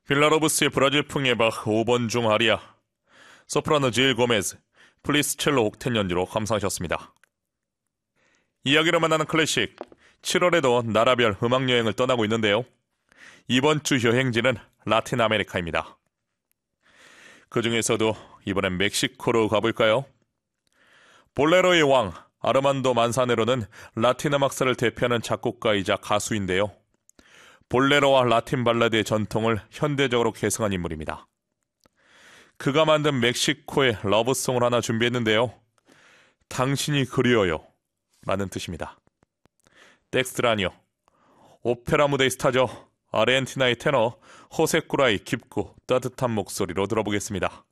빌라로브스의 브라질풍의 바흐 5번 중 아리아, 소프라노 질 고메즈, 플리스 첼로 옥텐 연주로 감상하셨습니다. 이야기를 만나는 클래식, 7월에도 나라별 음악여행을 떠나고 있는데요. 이번 주 여행지는 라틴 아메리카입니다. 그 중에서도 이번엔 멕시코로 가볼까요? 볼레로의 왕 아르만도 만사네로는 라틴 음악사를 대표하는 작곡가이자 가수인데요. 볼레로와 라틴 발라드의 전통을 현대적으로 개성한 인물입니다. 그가 만든 멕시코의 러브송을 하나 준비했는데요. 당신이 그리워요 라는 뜻입니다. 덱스트라니오, 오페라 무대의 스타죠. 아르헨티나의 테너 호세 꾸라이 깊고 따뜻한 목소리로 들어보겠습니다.